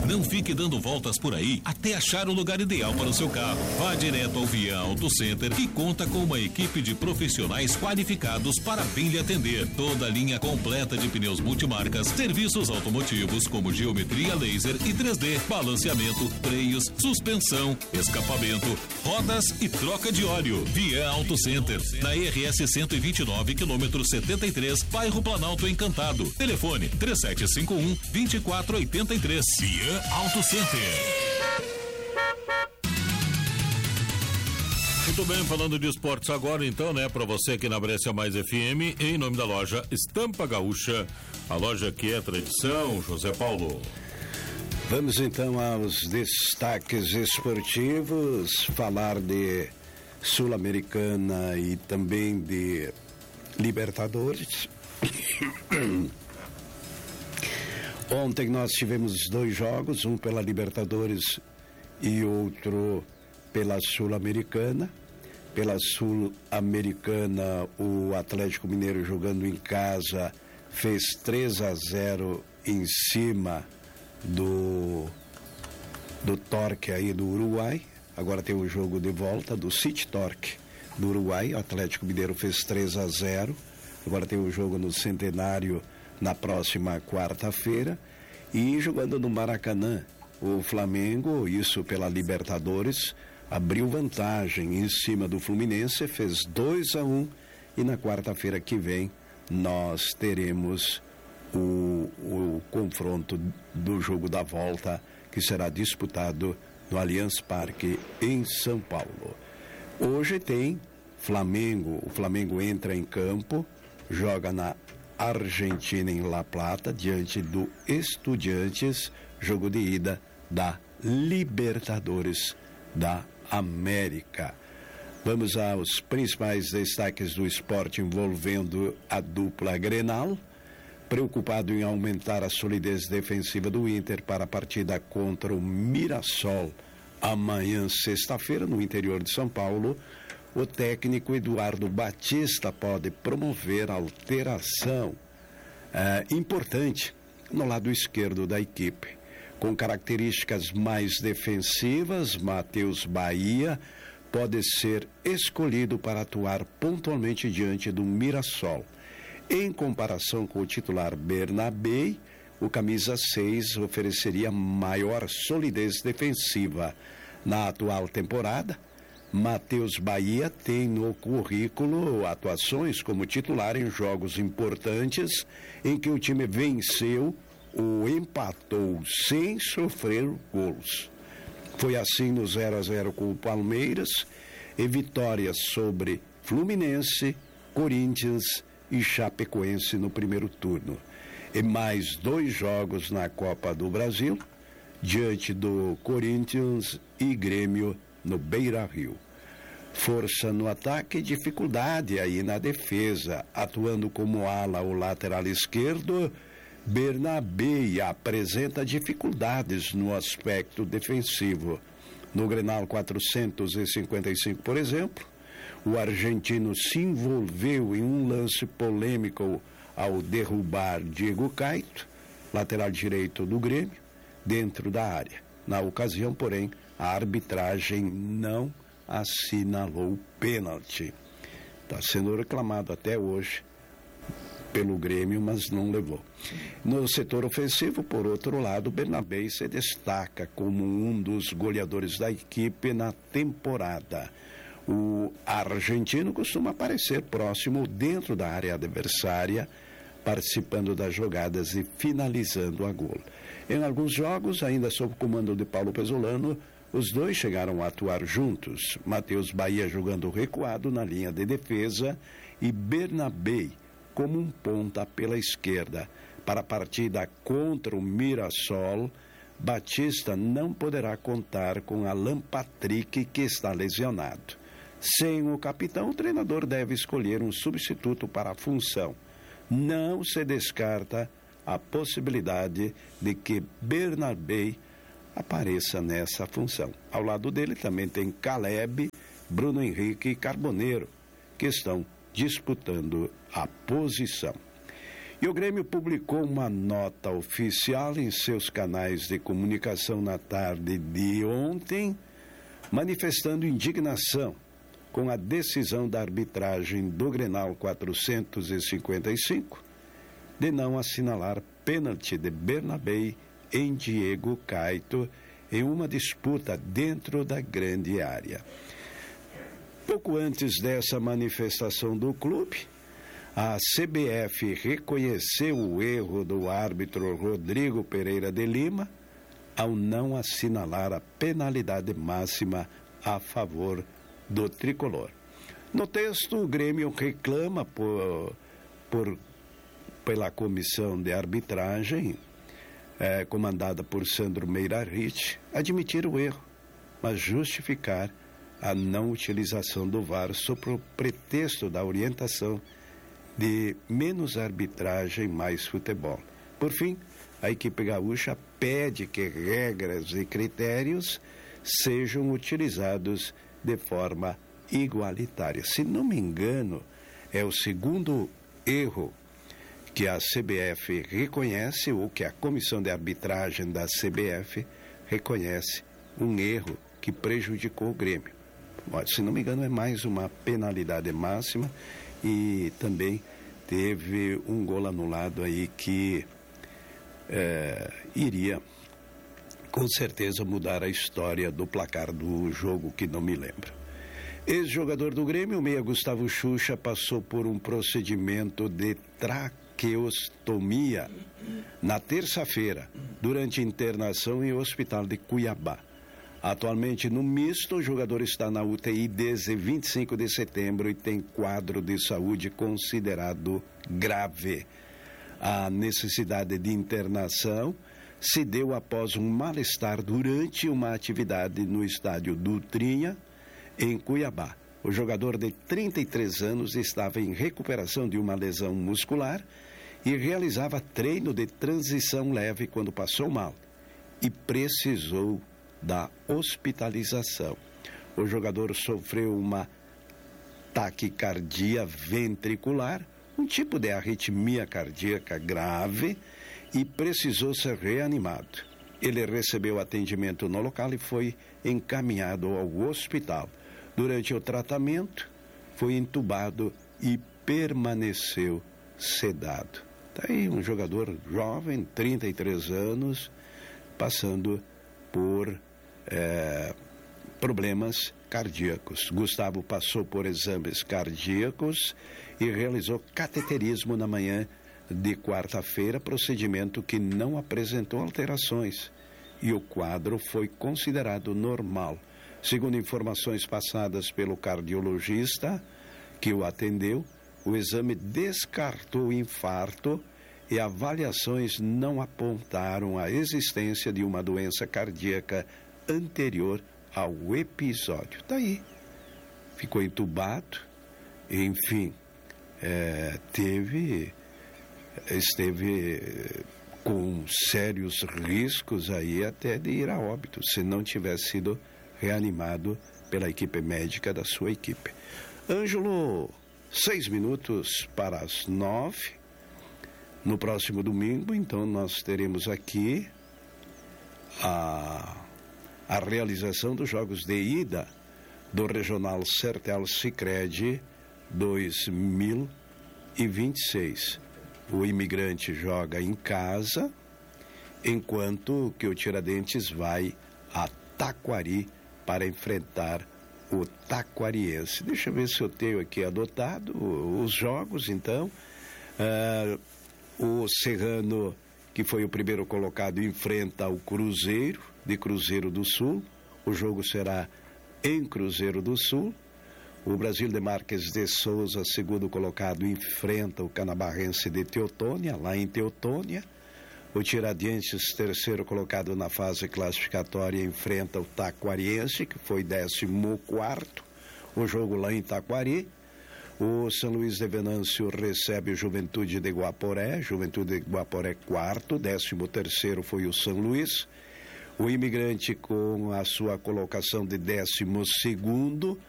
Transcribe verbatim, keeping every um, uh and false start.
Não fique dando voltas por aí até achar o lugar ideal para o seu carro. Vá direto ao Via Auto Center, que conta com uma equipe de profissionais qualificados para bem lhe atender. Toda a linha completa de pneus multimarcas, serviços automotivos como geometria laser e três D, balanceamento, freios, suspensão, escapamento, rodas e troca de óleo. Via Auto Center, na R S cento e vinte e nove, quilômetro setenta e três, bairro Planalto Encantado. Telefone três sete cinco um, dois quatro oito três. Via Auto Center. Muito bem, falando de esportes agora então, né, para você aqui na Brescia Mais F M, em nome da loja Estampa Gaúcha, a loja que é tradição, José Paulo. Vamos então aos destaques esportivos, falar de Sul-Americana e também de Libertadores. Ontem nós tivemos dois jogos, um pela Libertadores e outro pela Sul-Americana. Pela Sul-Americana, o Atlético Mineiro, jogando em casa, fez três a zero em cima do do Torque aí do Uruguai. Agora tem o jogo de volta do City Torque do Uruguai. O Atlético Mineiro fez três a zero. Agora tem o jogo no Centenário na próxima quarta-feira. E jogando no Maracanã, o Flamengo, isso pela Libertadores, abriu vantagem em cima do Fluminense, fez dois a um, e na quarta-feira que vem nós teremos o, o confronto do jogo da volta, que será disputado no Allianz Parque em São Paulo. Hoje tem Flamengo, o Flamengo entra em campo, joga na Argentina em La Plata, diante do Estudiantes, jogo de ida da Libertadores da América. Vamos aos principais destaques do esporte envolvendo a dupla Grenal. Preocupado em aumentar a solidez defensiva do Inter para a partida contra o Mirassol amanhã, sexta-feira, no interior de São Paulo, o técnico Eduardo Batista pode promover alteração é, importante no lado esquerdo da equipe. Com características mais defensivas, Matheus Bahia pode ser escolhido para atuar pontualmente diante do Mirassol. Em comparação com o titular Bernabé, o camisa seis ofereceria maior solidez defensiva. Na atual temporada, Matheus Bahia tem no currículo atuações como titular em jogos importantes em que o time venceu ou empatou sem sofrer gols. Foi assim no zero a zero com o Palmeiras e vitórias sobre Fluminense, Corinthians e Chapecoense no primeiro turno. E mais dois jogos na Copa do Brasil, diante do Corinthians e Grêmio no Beira-Rio. Força no ataque e dificuldade aí na defesa, atuando como ala ou lateral esquerdo. Bernabé apresenta dificuldades no aspecto defensivo. No Grenal quatrocentos e cinquenta e cinco, por exemplo, o argentino se envolveu em um lance polêmico ao derrubar Diego Caito, lateral direito do Grêmio, dentro da área. Na ocasião, porém, a arbitragem não assinalou pênalti. Está sendo reclamado até hoje pelo Grêmio, mas não levou. No setor ofensivo, por outro lado, Bernabé se destaca como um dos goleadores da equipe na temporada. O argentino costuma aparecer próximo dentro da área adversária, participando das jogadas e finalizando a gol. Em alguns jogos, ainda sob o comando de Paulo Pesolano, os dois chegaram a atuar juntos. Matheus Bahia jogando recuado na linha de defesa e Bernabé como um ponta pela esquerda. Para a partida contra o Mirassol, Batista não poderá contar com Alan Patrick, que está lesionado. Sem o capitão, o treinador deve escolher um substituto para a função. Não se descarta a possibilidade de que Bernabé apareça nessa função. Ao lado dele também tem Caleb, Bruno Henrique e Carboneiro, que estão disputando a posição. E o Grêmio publicou uma nota oficial em seus canais de comunicação na tarde de ontem, manifestando indignação com a decisão da arbitragem do Grenal quatrocentos e cinquenta e cinco de não assinalar pênalti de Bernabé em Diego Caito em uma disputa dentro da grande área. Pouco antes dessa manifestação do clube, a C B F reconheceu o erro do árbitro Rodrigo Pereira de Lima ao não assinalar a penalidade máxima a favor do tricolor. No texto, o Grêmio reclama por, por, pela comissão de arbitragem, é, comandada por Sandro Meirahit, admitir o erro, mas justificar a não utilização do V A R sob o pretexto da orientação de menos arbitragem, mais futebol. Por fim, a equipe gaúcha pede que regras e critérios sejam utilizados de forma igualitária. Se não me engano, é o segundo erro que a C B F reconhece, ou que a comissão de arbitragem da C B F reconhece um erro que prejudicou o Grêmio. Se não me engano, é mais uma penalidade máxima e também teve um gol anulado aí que é, iria com certeza mudar a história do placar do jogo, que não me lembro. Ex-jogador do Grêmio, o meia Gustavo Xuxa, passou por um procedimento de traqueostomia na terça-feira, durante internação em hospital de Cuiabá. Atualmente no misto, o jogador está na U T I desde vinte e cinco de setembro e tem quadro de saúde considerado grave. A necessidade de internação se deu após um mal-estar durante uma atividade no estádio Dutrinha, em Cuiabá. O jogador de trinta e três anos estava em recuperação de uma lesão muscular e realizava treino de transição leve quando passou mal e precisou da hospitalização. O jogador sofreu uma taquicardia ventricular, um tipo de arritmia cardíaca grave, e precisou ser reanimado. Ele recebeu atendimento no local e foi encaminhado ao hospital. Durante o tratamento, foi entubado e permaneceu sedado. Está aí um jogador jovem, trinta e três anos, passando por É, problemas cardíacos. Gustavo passou por exames cardíacos e realizou cateterismo na manhã de quarta-feira, procedimento que não apresentou alterações e o quadro foi considerado normal. Segundo informações passadas pelo cardiologista que o atendeu, o exame descartou infarto e avaliações não apontaram a existência de uma doença cardíaca anterior ao episódio. Daí, ficou entubado, enfim, é, teve, esteve com sérios riscos aí até de ir a óbito, se não tivesse sido reanimado pela equipe médica da sua equipe. Ângelo, seis minutos para as nove. No próximo domingo, então, nós teremos aqui a, a realização dos jogos de ida do Regional Sertel Sicredi dois mil e vinte e seis. O Imigrante joga em casa, enquanto que o Tiradentes vai a Taquari para enfrentar o Taquariense. Deixa eu ver se eu tenho aqui adotado os jogos, então. Uh, o Serrano, que foi o primeiro colocado, enfrenta o Cruzeiro, de Cruzeiro do Sul. O jogo será em Cruzeiro do Sul. O Brasil de Marques de Souza, segundo colocado, enfrenta o Canabarrense de Teotônia, lá em Teotônia. O Tiradentes, terceiro colocado na fase classificatória, enfrenta o Taquariense, que foi décimo quarto. O jogo lá em Taquari. O São Luís de Venâncio recebe o Juventude de Guaporé. Juventude de Guaporé, quarto. Décimo terceiro foi o São Luís. O Imigrante, com a sua colocação de décimo segundo,